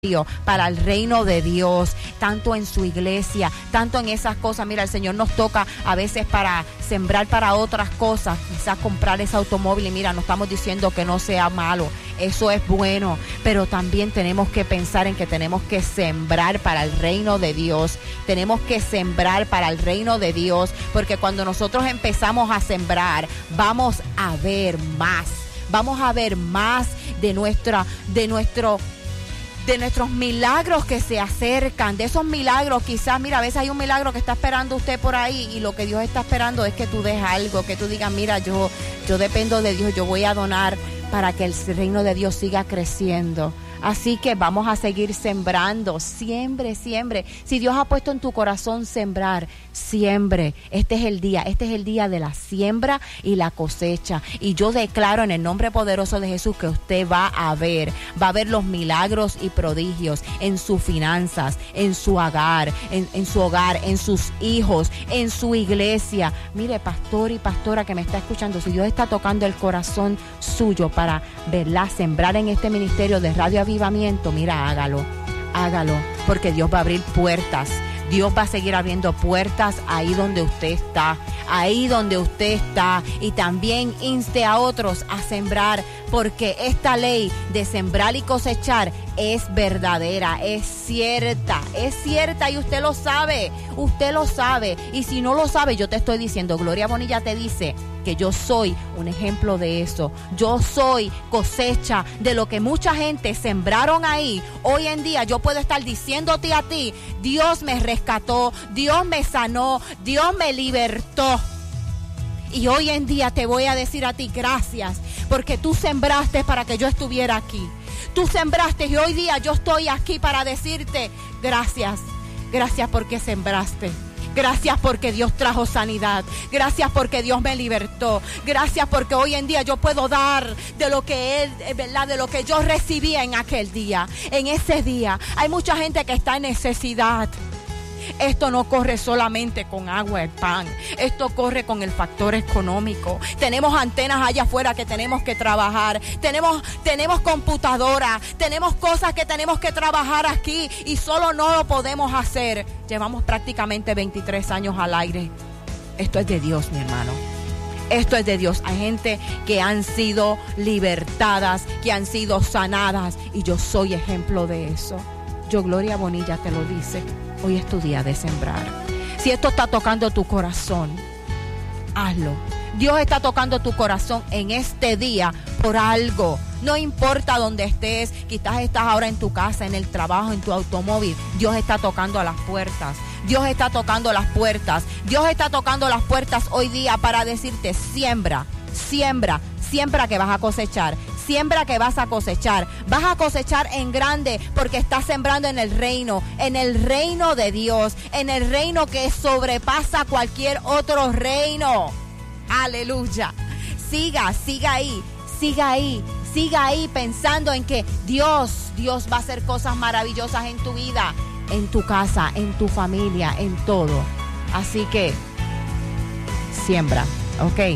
para el reino de Dios, tanto en su iglesia, tanto en esas cosas. Mira, el Señor nos toca a veces para sembrar para otras cosas, quizás comprar ese automóvil, y mira, no estamos diciendo que no sea malo, eso es bueno, pero también tenemos que pensar en que tenemos que sembrar para el reino de Dios, tenemos que sembrar para el reino de Dios, porque cuando nosotros empezamos a sembrar, vamos a ver más de nuestros milagros que se acercan, de esos milagros. Quizás, mira, a veces hay un milagro que está esperando usted por ahí, y lo que Dios está esperando es que tú des algo, que tú digas, mira, yo dependo de Dios, yo voy a donar para que el reino de Dios siga creciendo. Así que vamos a seguir sembrando, siembre. Si Dios ha puesto en tu corazón sembrar, siembre. Este es el día de la siembra y la cosecha. Y yo declaro en el nombre poderoso de Jesús que usted va a ver los milagros y prodigios en sus finanzas, en su hogar, en sus hijos, en su iglesia. Mire, pastor y pastora que me está escuchando, si Dios está tocando el corazón suyo para verla sembrar en este ministerio de Radio Avivamiento, mira, hágalo, porque Dios va a abrir puertas. Dios va a seguir abriendo puertas ahí donde usted está, y también inste a otros a sembrar, porque esta ley de sembrar y cosechar es verdadera, es cierta, y usted lo sabe, y si no lo sabe, yo te estoy diciendo, Gloria Bonilla te dice que yo soy un ejemplo de eso. Yo soy cosecha de lo que mucha gente sembraron ahí. Hoy en día yo puedo estar diciéndote a ti, Dios me rescató, Dios me sanó, Dios me libertó. Y hoy en día te voy a decir a ti gracias, porque tú sembraste para que yo estuviera aquí. Tú sembraste y hoy día yo estoy aquí para decirte gracias. Gracias porque sembraste. Gracias porque Dios trajo sanidad. Gracias porque Dios me libertó. Gracias porque hoy en día yo puedo dar de lo que ¿verdad? De lo que yo recibía en aquel día. En ese día hay mucha gente que está en necesidad. Esto no corre solamente con agua y pan, esto corre con el factor económico. Tenemos antenas allá afuera que tenemos que trabajar, tenemos computadoras, tenemos cosas que tenemos que trabajar aquí y solo no lo podemos hacer. Llevamos prácticamente 23 años al aire. Esto es de Dios, mi hermano. Esto es de Dios. Hay gente que han sido libertadas, que han sido sanadas, y yo soy ejemplo de eso. Yo, Gloria Bonilla, te lo dice. Hoy es tu día de sembrar. Si esto está tocando tu corazón, hazlo. Dios está tocando tu corazón en este día por algo. No importa dónde estés, quizás estás ahora en tu casa, en el trabajo, en tu automóvil. Dios está tocando a las puertas. Dios está tocando las puertas. Dios está tocando las puertas hoy día para decirte, siembra que vas a cosechar. Siembra que vas a cosechar en grande, porque estás sembrando en el reino de Dios, en el reino que sobrepasa cualquier otro reino. Aleluya. Siga ahí pensando en que Dios va a hacer cosas maravillosas en tu vida, en tu casa, en tu familia, en todo. Así que siembra, ¿ok?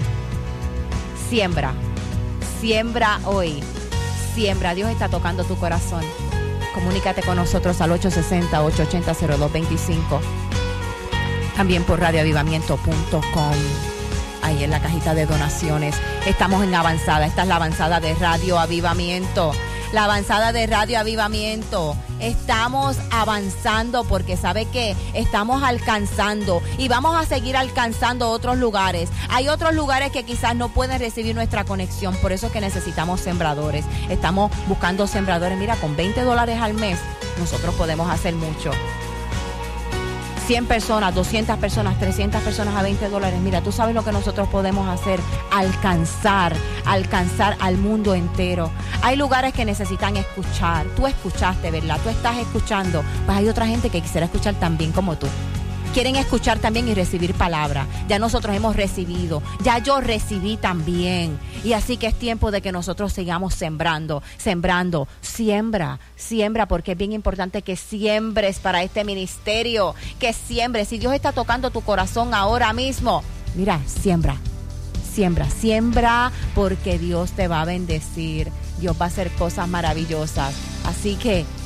Siembra hoy. Dios está tocando tu corazón. Comunícate con nosotros al 860-880-0225. También por radioavivamiento.com. Ahí en la cajita de donaciones. Estamos en avanzada. Esta es la avanzada de Radio Avivamiento. La avanzada de Radio Avivamiento. Estamos avanzando porque sabe que estamos alcanzando y vamos a seguir alcanzando otros lugares. Hay otros lugares que quizás no pueden recibir nuestra conexión, por eso es que necesitamos sembradores. Estamos buscando sembradores. Mira, con $20 al mes nosotros podemos hacer mucho. 100 personas, 200 personas, 300 personas a $20. Mira, tú sabes lo que nosotros podemos hacer, alcanzar al mundo entero. Hay lugares que necesitan escuchar. Tú escuchaste, ¿verdad? Tú estás escuchando. Pues hay otra gente que quisiera escuchar también como tú. Quieren escuchar también y recibir palabra. Ya nosotros hemos recibido, ya yo recibí también. Y así que es tiempo de que nosotros sigamos sembrando. Siembra, porque es bien importante que siembres para este ministerio, que siembres. Si Dios está tocando tu corazón ahora mismo, mira, siembra, porque Dios te va a bendecir. Dios va a hacer cosas maravillosas. Así que